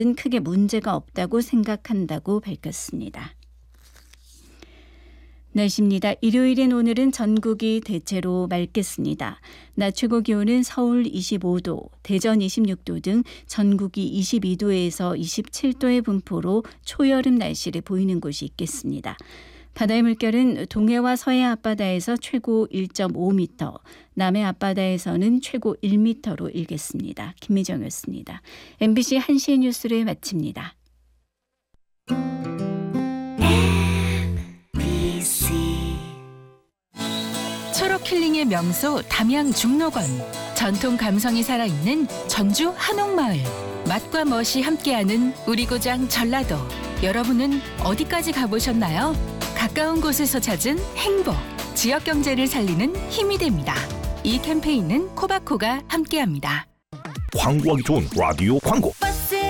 크게 문제가 없다고 생각한다고 밝혔습니다. 날씨입니다. 일요일인 오늘은 전국이 대체로 맑겠습니다. 낮 최고 기온은 서울 25도, 대전 26도 등 전국이 22도에서 27도의 분포로 초여름 날씨를 보이는 곳이 있겠습니다. 바다의 물결은 동해와 서해 앞바다에서 최고 1.5m, 남해 앞바다에서는 최고 1m로 일겠습니다. 김미정이었습니다. MBC 1시 뉴스를 마칩니다. 초록 힐링의 명소 담양 중록원, 전통 감성이 살아있는 전주 한옥마을, 맛과 멋이 함께하는 우리 고장 전라도. 여러분은 어디까지 가보셨나요? 가까운 곳에서 찾은 행복, 지역 경제를 살리는 힘이 됩니다. 이 캠페인은 코바코가 함께합니다. 광고하기 좋은 라디오 광고.